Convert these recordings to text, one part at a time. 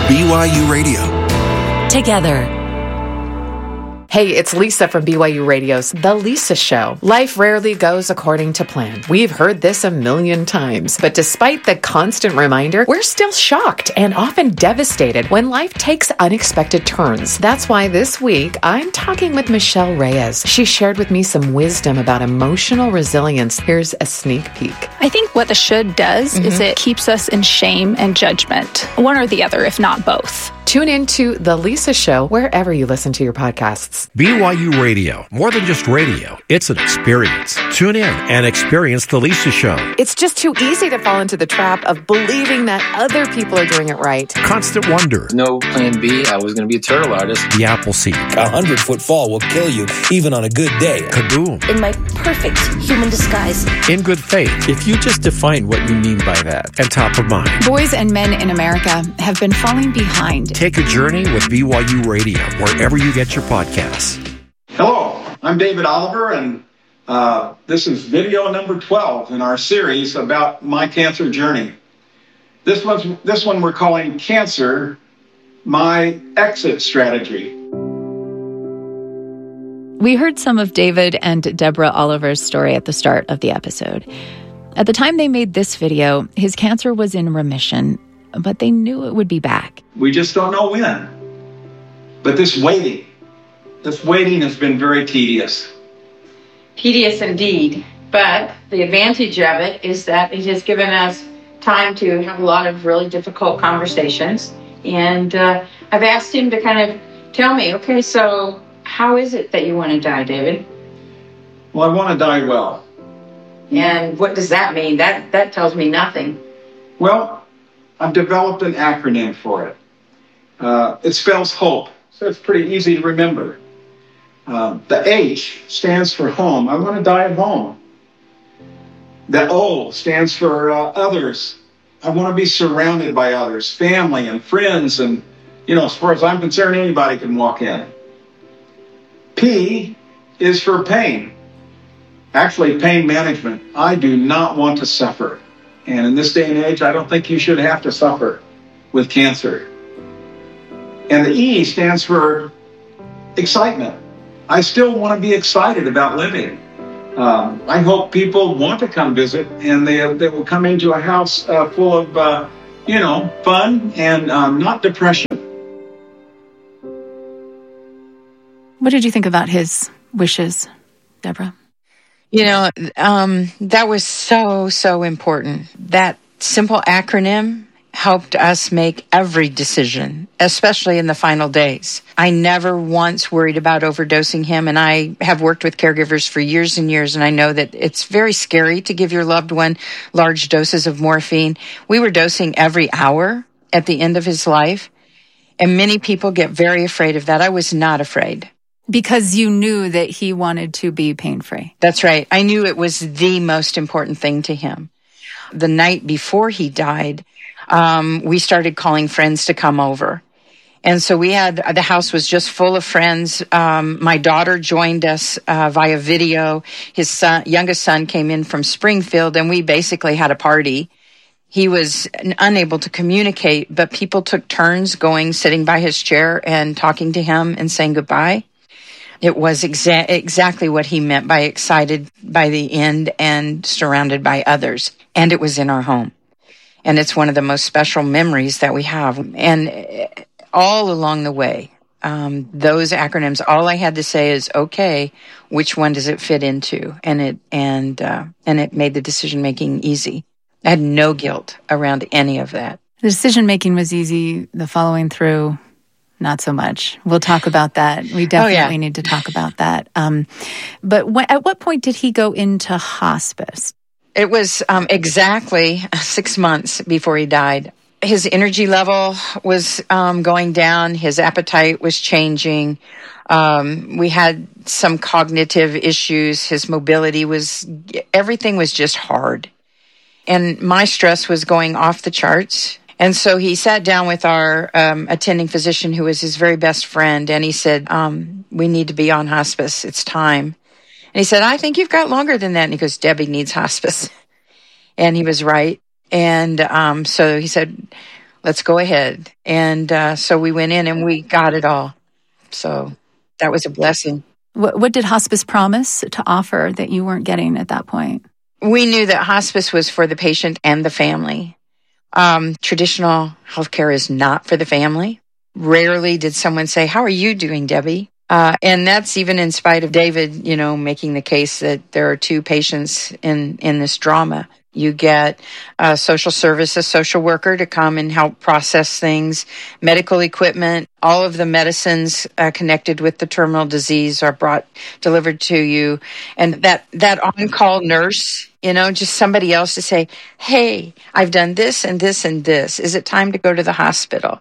BYU Radio. Together. Hey, it's Lisa from BYU Radio's The Lisa Show. Life rarely goes according to plan. We've heard this a million times. But despite the constant reminder, we're still shocked and often devastated when life takes unexpected turns. That's why this week, I'm talking with Michelle Reyes. She shared with me some wisdom about emotional resilience. Here's a sneak peek. I think what the should does is it keeps us in shame and judgment. One or the other, if not both. Tune in to The Lisa Show wherever you listen to your podcasts. BYU Radio, more than just radio, it's an experience. Tune in and experience The Lisa Show. It's just too easy to fall into the trap of believing that other people are doing it right. Constant wonder. No plan B, I was going to be a turtle artist. The Appleseed. 100-foot fall will kill you, even on a good day. Kaboom. In my perfect human disguise. In Good Faith. If you just define what you mean by that. And Top of Mind. Boys and men in America have been falling behind. Take a journey with BYU Radio, wherever you get your podcasts. Hello, I'm David Oliver, and this is video number 12 in our series about my cancer journey. This one we're calling Cancer, My Exit Strategy. We heard some of David and Deborah Oliver's story at the start of the episode. At the time they made this video, his cancer was in remission, but they knew it would be back. We just don't know when. But this waiting has been very tedious. Tedious indeed, but the advantage of it is that it has given us time to have a lot of really difficult conversations. And I've asked him to kind of tell me, okay, so how is it that you want to die, David? Well, I want to die well. And what does that mean? That tells me nothing. Well, I've developed an acronym for it. It spells HOPE, so it's pretty easy to remember. The H stands for home. I want to die at home. The O stands for others. I want to be surrounded by others, family and friends, and, as far as I'm concerned, anybody can walk in. P is for pain. Actually, pain management. I do not want to suffer. And in this day and age, I don't think you should have to suffer with cancer. And the E stands for excitement. I still want to be excited about living. I hope people want to come visit, and they will come into a house full of, fun and not depression. What did you think about his wishes, Deborah? That was so important. That simple acronym helped us make every decision, especially in the final days. I never once worried about overdosing him, and I have worked with caregivers for years and years, and I know that it's very scary to give your loved one large doses of morphine. We were dosing every hour at the end of his life, and many people get very afraid of that. I was not afraid. Because you knew that he wanted to be pain-free. That's right. I knew it was the most important thing to him. The night before he died, we started calling friends to come over. And so the house was just full of friends. My daughter joined us via video. His youngest son came in from Springfield, and we basically had a party. He was unable to communicate, but people took turns sitting by his chair and talking to him and saying goodbye. It was exactly what he meant by excited by the end and surrounded by others. And it was in our home. And it's one of the most special memories that we have. And all along the way, those acronyms, all I had to say is, okay, which one does it fit into? And it made the decision making easy. I had no guilt around any of that. The decision making was easy. The following through, not so much. We'll talk about that. We definitely need to talk about that. But at what point did he go into hospice? It was exactly 6 months before he died. His energy level was going down. His appetite was changing. We had some cognitive issues. His mobility everything was just hard. And my stress was going off the charts. And so he sat down with our attending physician, who was his very best friend, and he said, we need to be on hospice. It's time. And he said, I think you've got longer than that. And he goes, Debbie needs hospice. And he was right. And so he said, let's go ahead. And so we went in and we got it all. So that was a blessing. What did hospice promise to offer that you weren't getting at that point? We knew that hospice was for the patient and the family. Traditional healthcare is not for the family. Rarely did someone say, "How are you doing, Debbie?" And that's even in spite of David, making the case that there are 2 patients in this drama. You get a social service, a social worker to come and help process things, medical equipment, all of the medicines connected with the terminal disease are delivered to you. And that on-call nurse, just somebody else to say, "Hey, I've done this and this and this. Is it time to go to the hospital?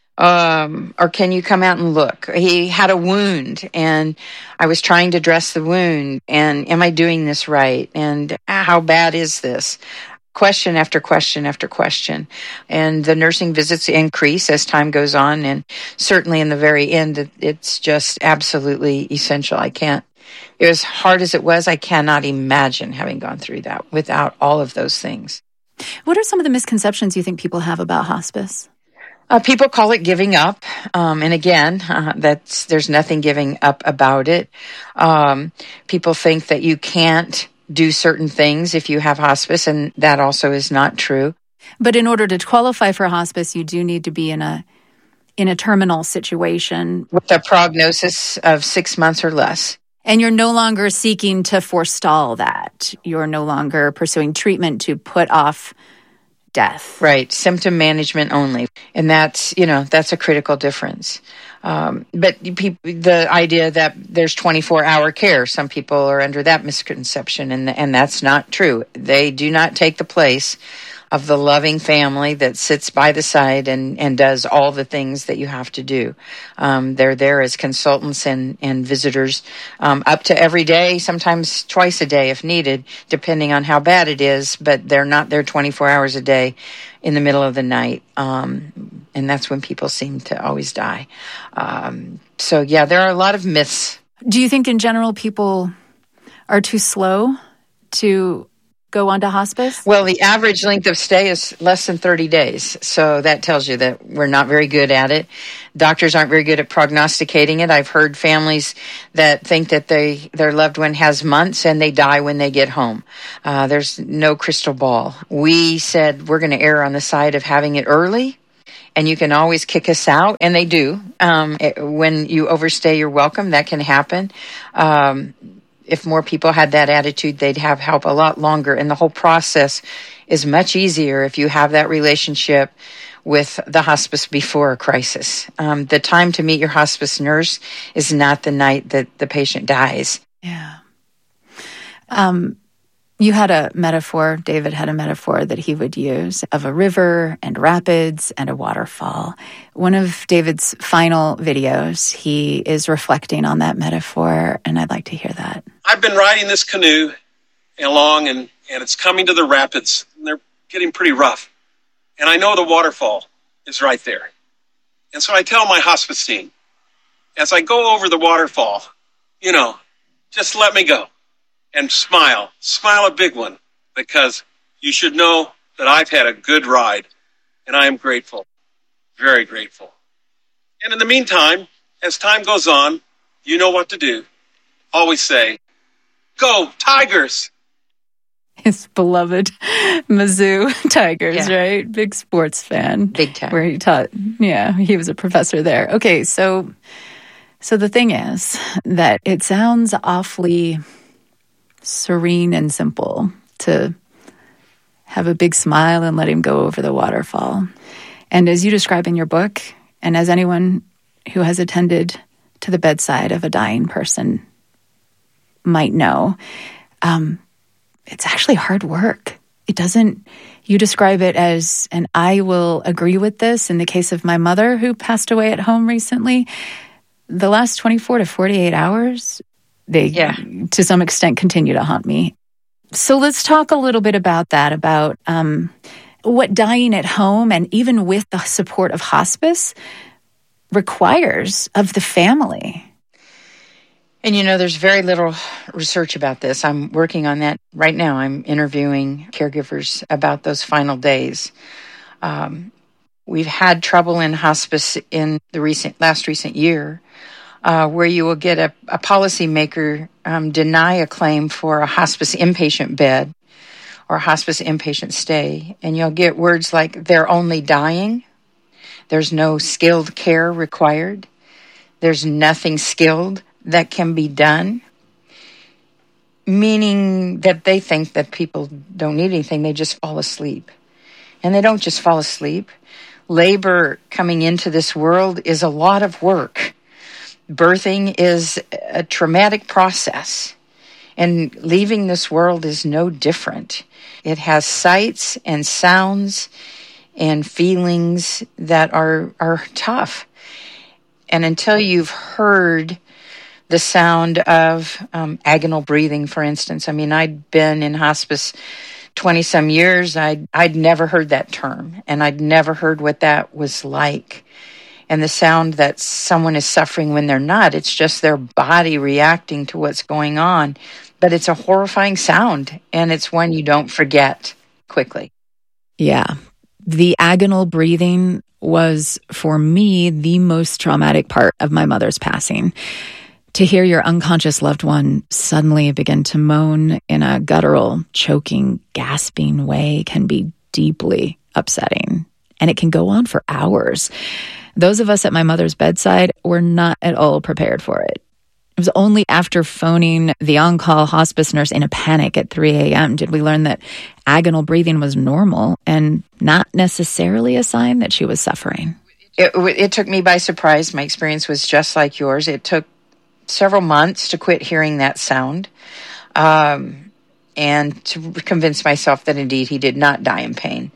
Or can you come out and look? He had a wound and I was trying to dress the wound, and am I doing this right? And how bad is this?" Question after question after question. And the nursing visits increase as time goes on. And certainly in the very end, it's just absolutely essential. As hard as it was, I cannot imagine having gone through that without all of those things. What are some of the misconceptions you think people have about hospice? People call it giving up. And again, there's nothing giving up about it. People think that you can't do certain things if you have hospice, and that also is not true. But in order to qualify for hospice, you do need to be in a terminal situation. With a prognosis of 6 months or less. And you're no longer seeking to forestall that. You're no longer pursuing treatment to put off death. Right. Symptom management only. And that's a critical difference. But the idea that there's 24-hour care, some people are under that misconception, and that's not true. They do not take the place of the loving family that sits by the side and does all the things that you have to do. They're there as consultants and visitors up to every day, sometimes twice a day if needed, depending on how bad it is, but they're not there 24 hours a day in the middle of the night. And that's when people seem to always die. So yeah, there are a lot of myths. Do you think in general people are too slow to go on to hospice? Well, the average length of stay is less than 30 days. So that tells you that we're not very good at it. Doctors aren't very good at prognosticating it. I've heard families that think that their loved one has months and they die when they get home. There's no crystal ball. We said we're going to err on the side of having it early, and you can always kick us out, and they do. When you overstay your welcome, that can happen. If more people had that attitude, they'd have help a lot longer. And the whole process is much easier if you have that relationship with the hospice before a crisis. The time to meet your hospice nurse is not the night that the patient dies. Yeah. You had a metaphor, David had a metaphor that he would use of a river and rapids and a waterfall. One of David's final videos, he is reflecting on that metaphor, and I'd like to hear that. I've been riding this canoe along, and it's coming to the rapids, and they're getting pretty rough. And I know the waterfall is right there. And so I tell my hospice team, as I go over the waterfall, just let me go. And smile a big one, because you should know that I've had a good ride, and I am grateful, very grateful. And in the meantime, as time goes on, you know what to do. Always say, "Go Tigers!" His beloved Mizzou Tigers, right? Big sports fan. Big time. Where he taught, he was a professor there. Okay, so the thing is that it sounds awfully serene and simple to have a big smile and let him go over the waterfall. And as you describe in your book, and as anyone who has attended to the bedside of a dying person might know, it's actually hard work. You describe it as, and I will agree with this in the case of my mother who passed away at home recently, the last 24 to 48 hours, they, to some extent, continue to haunt me. So let's talk a little bit about that, about what dying at home and even with the support of hospice requires of the family. And there's very little research about this. I'm working on that right now. I'm interviewing caregivers about those final days. We've had trouble in hospice in the last recent year, where you will get a policymaker deny a claim for a hospice inpatient bed or a hospice inpatient stay, and you'll get words like, they're only dying, there's no skilled care required, there's nothing skilled that can be done, meaning that they think that people don't need anything, they just fall asleep. And they don't just fall asleep. Labor coming into this world is a lot of work. Birthing is a traumatic process, and leaving this world is no different. It has sights and sounds and feelings that are tough. And until you've heard the sound of agonal breathing, for instance. I mean, I'd been in hospice 20-some years. I'd never heard that term, and I'd never heard what that was like. And the sound that someone is suffering when they're not, it's just their body reacting to what's going on. But it's a horrifying sound, and it's one you don't forget quickly. Yeah. The agonal breathing was, for me, the most traumatic part of my mother's passing. To hear your unconscious loved one suddenly begin to moan in a guttural, choking, gasping way can be deeply upsetting, and it can go on for hours. Those of us at my mother's bedside were not at all prepared for it. It was only after phoning the on-call hospice nurse in a panic at 3 a.m. did we learn that agonal breathing was normal and not necessarily a sign that she was suffering. It took me by surprise. My experience was just like yours. It took several months to quit hearing that sound, and to convince myself that indeed he did not die in pain.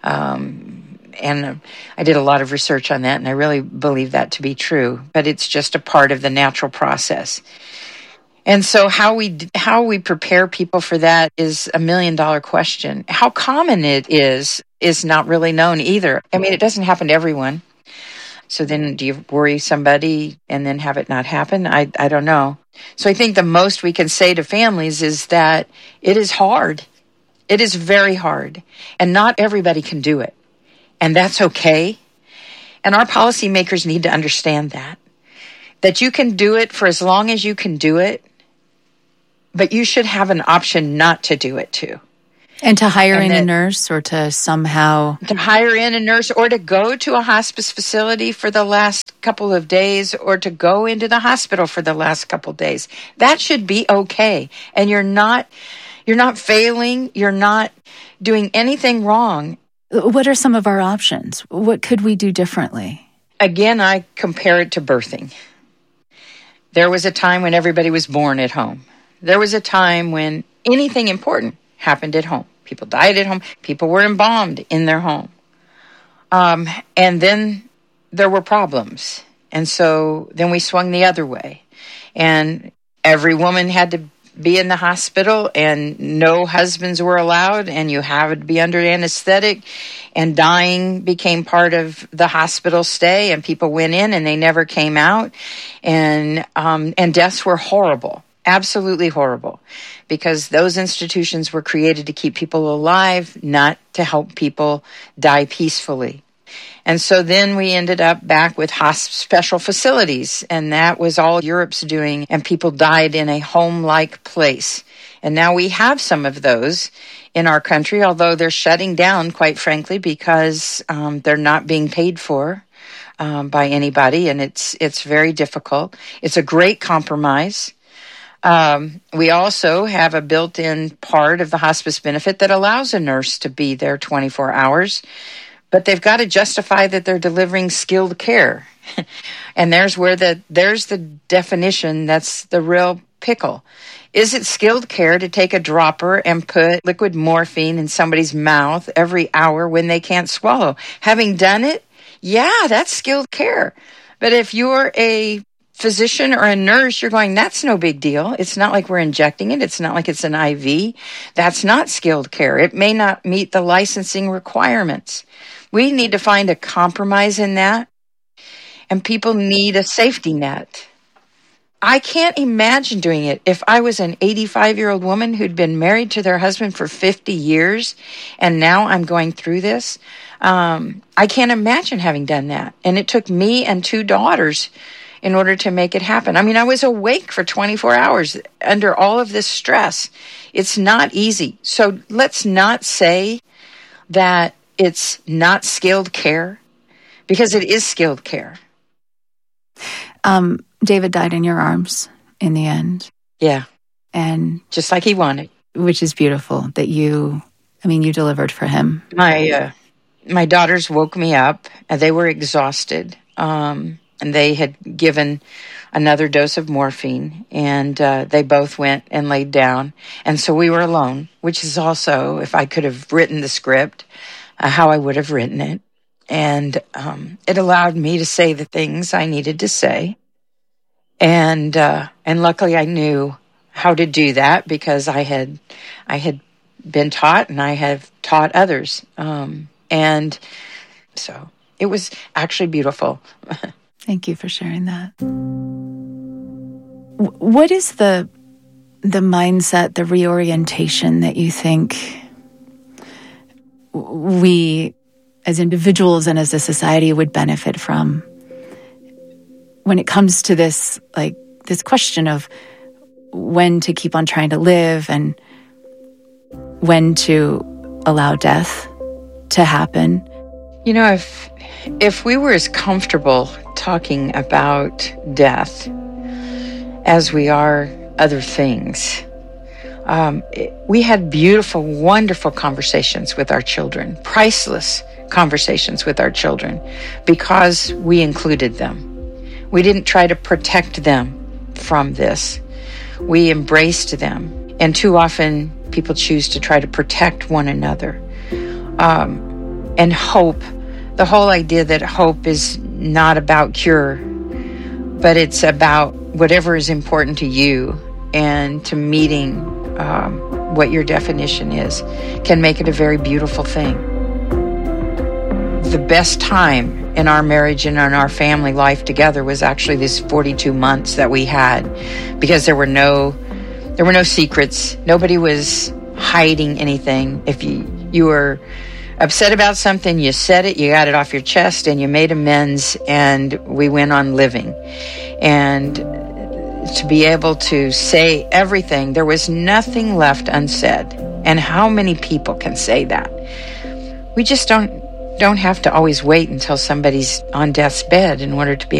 And I did a lot of research on that, and I really believe that to be true. But it's just a part of the natural process. And so how we prepare people for that is $1 million question. How common it is not really known either. I mean, it doesn't happen to everyone. So then do you worry somebody and then have it not happen? I don't know. So I think the most we can say to families is that it is hard. It is very hard. And not everybody can do it. And that's okay. And our policymakers need to understand that you can do it for as long as you can do it, but you should have an option not to do it too. And to hire in a nurse, or to somehow... To hire in a nurse, or to go to a hospice facility for the last couple of days, or to go into the hospital for the last couple of days. That should be okay. And you're not failing. You're not doing anything wrong. What are some of our options? What could we do differently? Again, I compare it to birthing. There was a time when everybody was born at home. There was a time when anything important happened at home. People died at home. People were embalmed in their home. And then there were problems. And so then we swung the other way. And every woman had to be in the hospital, and no husbands were allowed, and you had to be under anesthetic, and dying became part of the hospital stay, and people went in and they never came out. And deaths were horrible. Absolutely horrible, because those institutions were created to keep people alive, not to help people die peacefully. And so then we ended up back with special facilities, and that was all Europe's doing, and people died in a home-like place. And now we have some of those in our country, although they're shutting down, quite frankly, because they're not being paid for by anybody, and it's very difficult. It's a great compromise. We also have a built-in part of the hospice benefit that allows a nurse to be there 24 hours, but they've got to justify that they're delivering skilled care. And there's the definition. That's the real pickle. Is it skilled care to take a dropper and put liquid morphine in somebody's mouth every hour when they can't swallow? Having done it, yeah, that's skilled care. But if you're a physician or a nurse, you're going, that's no big deal. It's not like we're injecting it. It's not like it's an IV. That's not skilled care. It may not meet the licensing requirements. We need to find a compromise in that, and people need a safety net. I can't imagine doing it. If I was an 85-year-old woman who'd been married to their husband for 50 years, and now I'm going through this, I can't imagine having done that. And it took me and 2 daughters in order to make it happen. I mean, I was awake for 24 hours under all of this stress. It's not easy. So let's not say that it's not skilled care, because it is skilled care. David died in your arms in the end. Yeah. And just like he wanted. Which is beautiful that you delivered for him. My daughters woke me up, and they were exhausted. And they had given another dose of morphine, and they both went and laid down. And so we were alone, which is also, if I could have written the script, how I would have written it. And it allowed me to say the things I needed to say. And luckily I knew how to do that, because I had been taught, and I have taught others. And so it was actually beautiful. Thank you for sharing that. What is the mindset, the reorientation that you think we as individuals and as a society would benefit from when it comes to this question of when to keep on trying to live and when to allow death to happen? You know, if we were as comfortable talking about death as we are other things, we had beautiful, wonderful conversations with our children, priceless conversations with our children, because we included them. We didn't try to protect them from this. We embraced them. And too often, people choose to try to protect one another. And hope, the whole idea that hope is not about cure, but it's about whatever is important to you and to meeting what your definition is, can make it a very beautiful thing. The best time in our marriage and in our family life together was actually this 42 months that we had, because there were no secrets. Nobody was hiding anything. If you were upset about something, you said it, you got it off your chest, and you made amends, and we went on living. And to be able to say everything, there was nothing left unsaid. And how many people can say that? We just don't have to always wait until somebody's on death's bed in order to be